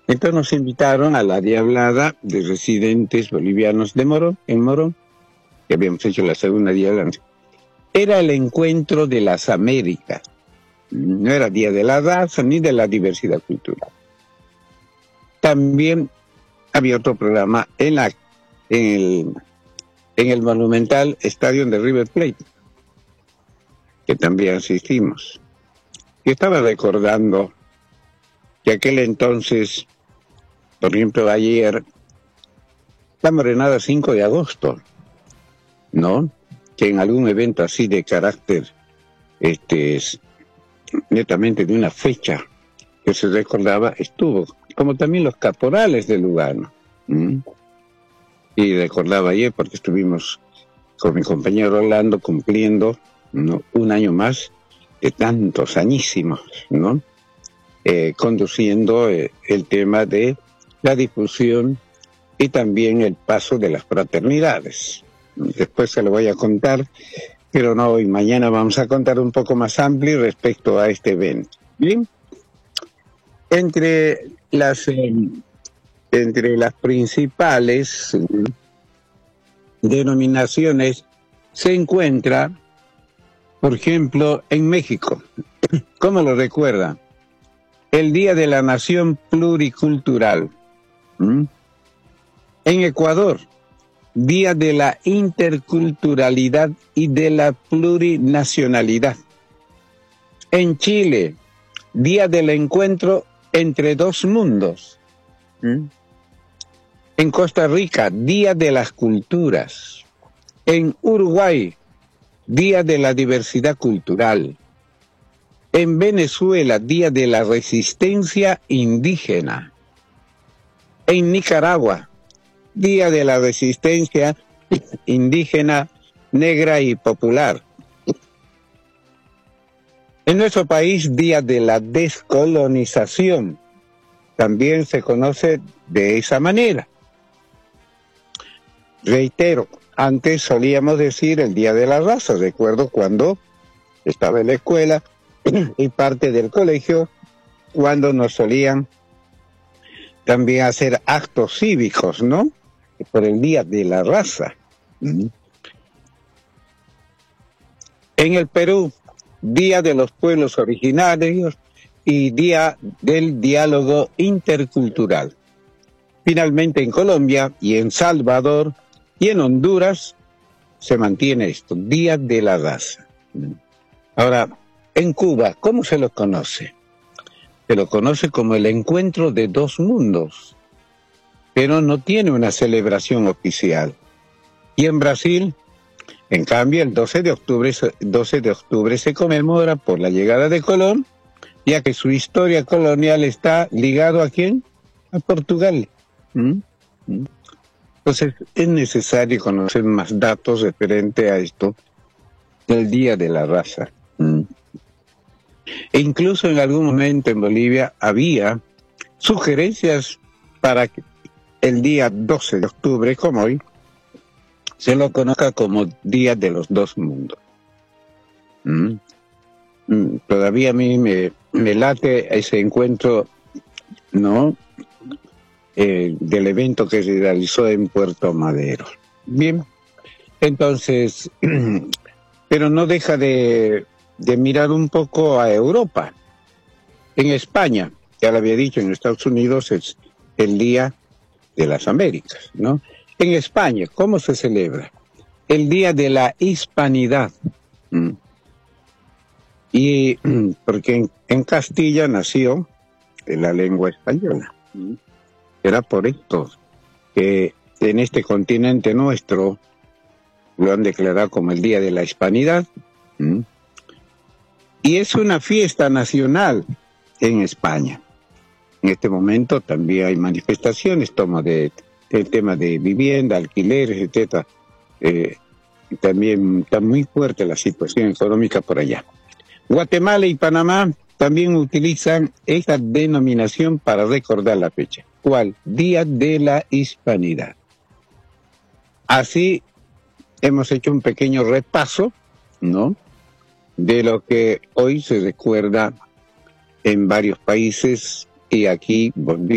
Entonces nos invitaron a la diablada de residentes bolivianos de Morón, en Morón, que habíamos hecho la segunda diablada. Era el encuentro de las Américas. No era Día de la Raza ni de la diversidad cultural. También había otro programa en el monumental estadio de River Plate, que también asistimos. Yo estaba recordando que aquel entonces, por ejemplo, ayer, la morenada 5 de agosto, ¿no? Que en algún evento así de carácter, netamente de una fecha que se recordaba, estuvo, como también los caporales de Lugano. Y recordaba ayer, porque estuvimos con mi compañero Orlando cumpliendo, ¿no?, un año más de tantos añísimos, ¿no? Conduciendo el tema de la difusión y también el paso de las fraternidades. Después se lo voy a contar, pero no hoy. Mañana vamos a contar un poco más amplio respecto a este evento. Bien, entre las principales denominaciones se encuentra, por ejemplo, en México. ¿Cómo lo recuerda? El Día de la Nación Pluricultural. En Ecuador, Día de la Interculturalidad y de la Plurinacionalidad. En Chile, Día del Encuentro entre dos mundos. En Costa Rica, Día de las Culturas. En Uruguay, Día de la Diversidad Cultural. En Venezuela, Día de la Resistencia Indígena. En Nicaragua, Día de la Resistencia Indígena, Negra y Popular. En nuestro país, Día de la Descolonización. También se conoce de esa manera. Reitero, antes solíamos decir el Día de la Raza. Recuerdo cuando estaba en la escuela y parte del colegio, cuando nos solían también hacer actos cívicos, ¿no?, por el Día de la Raza. En el Perú, Día de los Pueblos Originarios y Día del Diálogo Intercultural. Finalmente, en Colombia y en Salvador y en Honduras se mantiene esto, Día de la Raza. Ahora, en Cuba, ¿cómo se lo conoce? Se lo conoce como el encuentro de dos mundos, pero no tiene una celebración oficial. Y en Brasil, en cambio, el 12 de octubre se conmemora por la llegada de Colón, ya que su historia colonial está ligado ¿a quién? A Portugal. Entonces, es necesario conocer más datos referente a esto del Día de la Raza. E incluso en algún momento en Bolivia había sugerencias para que el día 12 de octubre, como hoy, se lo conozca como Día de los Dos Mundos. Todavía a mí me late ese encuentro, ¿no?, del evento que se realizó en Puerto Madero. Bien, entonces, pero no deja de mirar un poco a Europa. En España, ya lo había dicho, en Estados Unidos es el Día de las Américas, ¿no? En España, ¿cómo se celebra? El Día de la Hispanidad. Y porque en Castilla nació la lengua española. Era por esto que en este continente nuestro lo han declarado como el Día de la Hispanidad. Y es una fiesta nacional en España. En este momento también hay manifestaciones, el tema de vivienda, alquileres, etc. También está muy fuerte la situación económica por allá. Guatemala y Panamá también utilizan esta denominación para recordar la fecha. ¿Cuál? Día de la Hispanidad. Así hemos hecho un pequeño repaso, ¿no?, de lo que hoy se recuerda en varios países y aquí volvimos